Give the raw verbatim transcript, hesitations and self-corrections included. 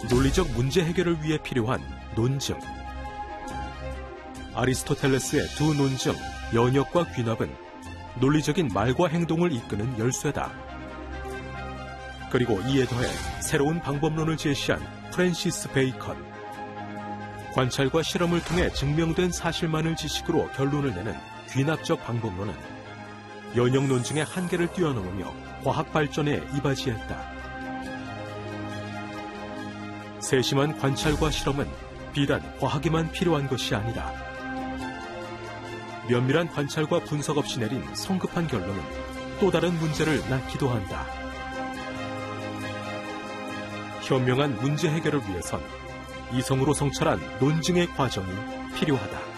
논리적 문제 해결을 위해 필요한 논증. 아리스토텔레스의 두 논증, 연역과 귀납은 논리적인 말과 행동을 이끄는 열쇠다. 그리고 이에 더해 새로운 방법론을 제시한 프랜시스 베이컨. 관찰과 실험을 통해 증명된 사실만을 지식으로 결론을 내는 귀납적 방법론은 연역 논증의 한계를 뛰어넘으며 과학 발전에 이바지했다. 세심한 관찰과 실험은 비단 과학에만 필요한 것이 아니다. 면밀한 관찰과 분석 없이 내린 성급한 결론은 또 다른 문제를 낳기도 한다. 현명한 문제 해결을 위해선 이성으로 성찰한 논증의 과정이 필요하다.